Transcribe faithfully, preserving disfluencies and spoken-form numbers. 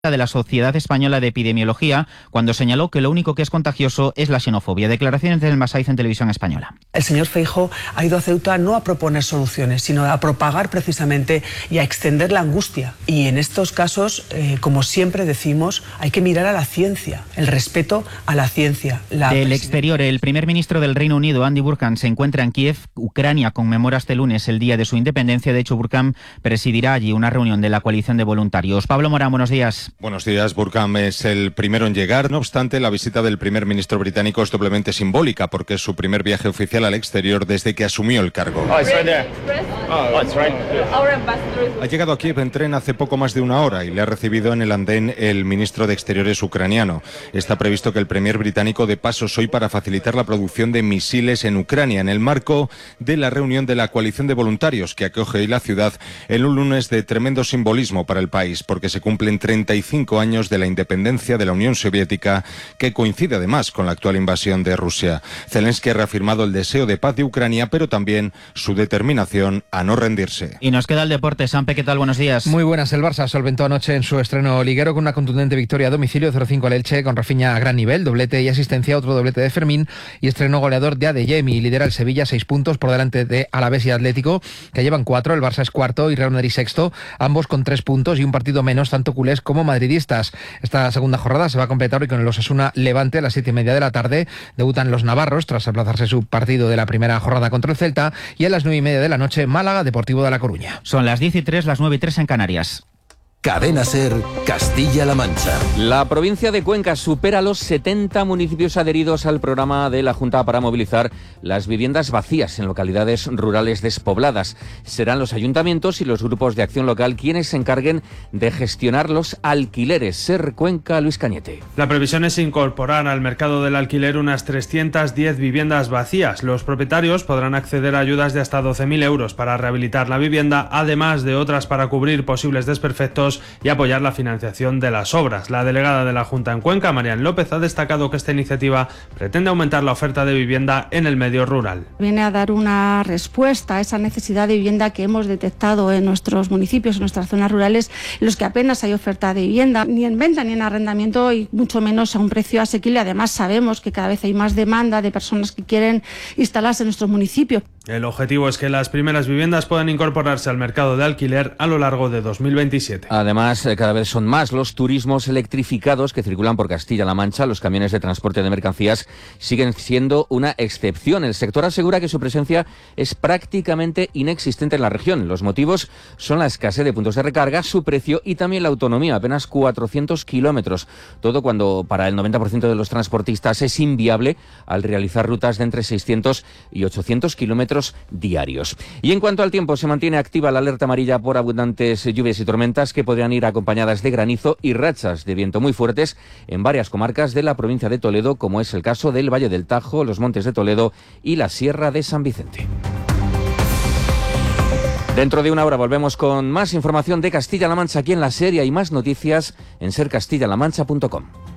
de la Sociedad Española de Epidemiología cuando señaló que lo único que es contagioso es la xenofobia. Declaraciones del Masaiz en Televisión Española. El señor Feijóo ha ido a Ceuta no a proponer soluciones, sino a propagar precisamente y a extender la angustia. Y en estos casos, eh, como siempre decimos, hay que mirar a la ciencia, el respeto a la ciencia. La del presidenta... exterior, el primer ministro del Reino Unido, Andy Burnham, se encuentra en Kiev. Ucrania conmemora este lunes el día de su independencia. De hecho, Burnham presidirá allí una reunión de la coalición de voluntarios. Pablo Morán, buenos días. Buenos días. Burnham es el primero en llegar. No obstante, la visita del primer ministro británico es doblemente simbólica porque es su primer viaje oficial al exterior desde que asumió el cargo. Oh, it's right there. Oh, it's right. Ha llegado a Kiev en tren hace poco más de una hora y le ha recibido en el andén el ministro de Exteriores ucraniano. Está previsto que el premier británico dé pasos hoy para facilitar la producción de misiles en Ucrania en el marco de la reunión de la coalición de voluntarios que acoge hoy la ciudad en un lunes de tremendo simbolismo para el país porque se cumplen treinta y cinco años de la independencia de la Unión Soviética, que coincide además con la actual invasión de Rusia. Zelensky ha reafirmado el deseo de paz de Ucrania, pero también su determinación a no rendirse. Y nos queda el deporte. Sampe, ¿qué tal? Buenos días. Muy buenas. El Barça solventó anoche en su estreno liguero con una contundente victoria a domicilio cero cinco al Elche, con Rafinha a gran nivel, doblete y asistencia, otro doblete de Fermín, y estreno goleador de Adeyemi. Lidera el Sevilla seis puntos por delante de Alavés y Atlético, que llevan cuatro. El Barça es cuarto y Real Madrid sexto, ambos con tres puntos y un partido menos, tanto culés como madridistas. Esta segunda jornada se va a completar hoy con el Osasuna Levante a las siete y media de la tarde. Debutan los navarros tras aplazarse su partido de la primera jornada contra el Celta, y a las nueve y media de la noche Málaga Deportivo de La Coruña. Son las diez y tres, las nueve y tres en Canarias. Cadena SER, Castilla-La Mancha. La provincia de Cuenca supera los setenta municipios adheridos al programa de la Junta para movilizar las viviendas vacías en localidades rurales despobladas. Serán los ayuntamientos y los grupos de acción local quienes se encarguen de gestionar los alquileres. SER Cuenca, Luis Cañete. La previsión es incorporar al mercado del alquiler unas trescientas diez viviendas vacías. Los propietarios podrán acceder a ayudas de hasta doce mil euros para rehabilitar la vivienda, además de otras para cubrir posibles desperfectos y apoyar la financiación de las obras. La delegada de la Junta en Cuenca, Marian López, ha destacado que esta iniciativa pretende aumentar la oferta de vivienda en el medio rural. Viene a dar una respuesta a esa necesidad de vivienda que hemos detectado en nuestros municipios, en nuestras zonas rurales, en los que apenas hay oferta de vivienda, ni en venta ni en arrendamiento, y mucho menos a un precio asequible. Además, sabemos que cada vez hay más demanda de personas que quieren instalarse en nuestros municipios. El objetivo es que las primeras viviendas puedan incorporarse al mercado de alquiler a lo largo de dos mil veintisiete. Además, cada vez son más los turismos electrificados que circulan por Castilla-La Mancha. Los camiones de transporte de mercancías siguen siendo una excepción. El sector asegura que su presencia es prácticamente inexistente en la región. Los motivos son la escasez de puntos de recarga, su precio y también la autonomía, apenas cuatrocientos kilómetros. Todo cuando para el noventa por ciento de los transportistas es inviable al realizar rutas de entre seiscientos y ochocientos kilómetros diarios. Y en cuanto al tiempo, se mantiene activa la alerta amarilla por abundantes lluvias y tormentas que podrían ir acompañadas de granizo y rachas de viento muy fuertes en varias comarcas de la provincia de Toledo, como es el caso del Valle del Tajo, los Montes de Toledo y la Sierra de San Vicente. Dentro de una hora volvemos con más información de Castilla-La Mancha aquí en la SER y más noticias en ser castilla la mancha punto com.